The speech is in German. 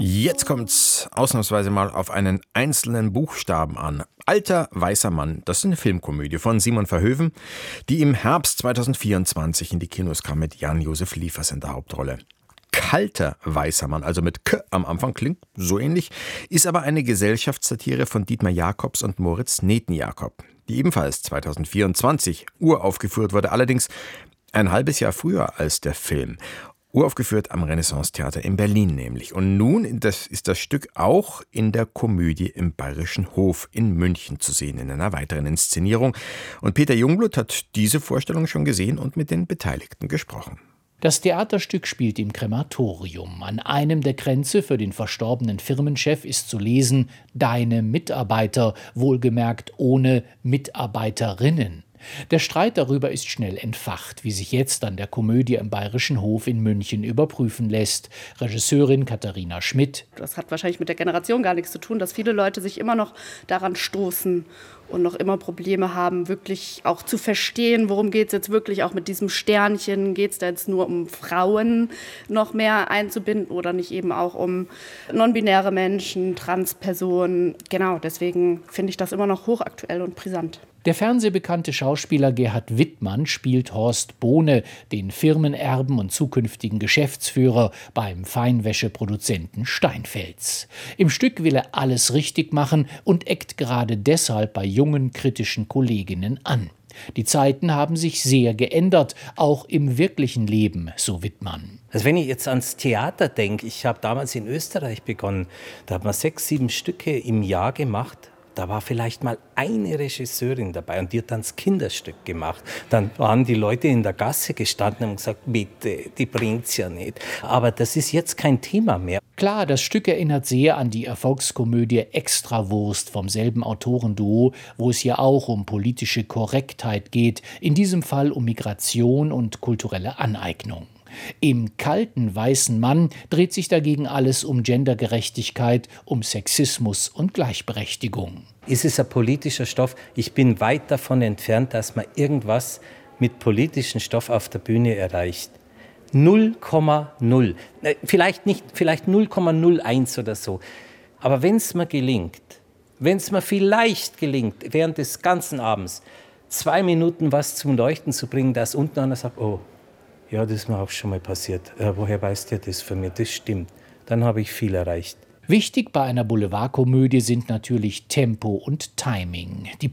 Jetzt kommt's ausnahmsweise mal auf einen einzelnen Buchstaben an. Alter, weißer Mann, das ist eine Filmkomödie von Simon Verhoeven, die im Herbst 2024 in die Kinos kam mit Jan-Josef Liefers in der Hauptrolle. Kalter, weißer Mann, also mit K am Anfang, klingt so ähnlich, ist aber eine Gesellschaftssatire von Dietmar Jacobs und Moritz Netenjakob, die ebenfalls 2024 uraufgeführt wurde, allerdings ein halbes Jahr früher als der Film. Uraufgeführt am Renaissance-Theater in Berlin nämlich. Und nun ist das Stück auch in der Komödie im Bayerischen Hof in München zu sehen, in einer weiteren Inszenierung. Und Peter Jungblut hat diese Vorstellung schon gesehen und mit den Beteiligten gesprochen. Das Theaterstück spielt im Krematorium. An einem der Kränze für den verstorbenen Firmenchef ist zu lesen: Deine Mitarbeiter, wohlgemerkt ohne Mitarbeiterinnen. Der Streit darüber ist schnell entfacht, wie sich jetzt an der Komödie im Bayerischen Hof in München überprüfen lässt. Regisseurin Katharina Schmidt. Das hat wahrscheinlich mit der Generation gar nichts zu tun, dass viele Leute sich immer noch daran stoßen und noch immer Probleme haben, wirklich auch zu verstehen, worum geht es jetzt wirklich auch mit diesem Sternchen. Geht es da jetzt nur um Frauen noch mehr einzubinden oder nicht eben auch um non-binäre Menschen, Transpersonen? Genau, deswegen finde ich das immer noch hochaktuell und brisant. Der fernsehbekannte Schauspieler Gerhard Wittmann spielt Horst Bohne, den Firmenerben und zukünftigen Geschäftsführer beim Feinwäscheproduzenten Steinfels. Im Stück will er alles richtig machen und eckt gerade deshalb bei jungen, kritischen Kolleginnen an. Die Zeiten haben sich sehr geändert, auch im wirklichen Leben, so Wittmann. Also wenn ich jetzt ans Theater denke, ich habe damals in Österreich begonnen, da hat man 6, 7 Stücke im Jahr gemacht. Da war vielleicht mal eine Regisseurin dabei und die hat dann das Kinderstück gemacht. Dann waren die Leute in der Gasse gestanden und haben gesagt, bitte, die bringt's ja nicht. Aber das ist jetzt kein Thema mehr. Klar, das Stück erinnert sehr an die Erfolgskomödie Extrawurst vom selben Autorenduo, wo es ja auch um politische Korrektheit geht, in diesem Fall um Migration und kulturelle Aneignung. Im kalten weißen Mann dreht sich dagegen alles um Gendergerechtigkeit, um Sexismus und Gleichberechtigung. Ist es ein politischer Stoff? Ich bin weit davon entfernt, dass man irgendwas mit politischem Stoff auf der Bühne erreicht. 0,0. Vielleicht 0,01 oder so. Aber wenn es mir gelingt, wenn es mir vielleicht gelingt, während des ganzen Abends 2 Minuten was zum Leuchten zu bringen, dass unten einer sagt, oh, ja, das ist mir auch schon mal passiert. Woher weißt du das von mir? Das stimmt. Dann habe ich viel erreicht. Wichtig bei einer Boulevardkomödie sind natürlich Tempo und Timing. Die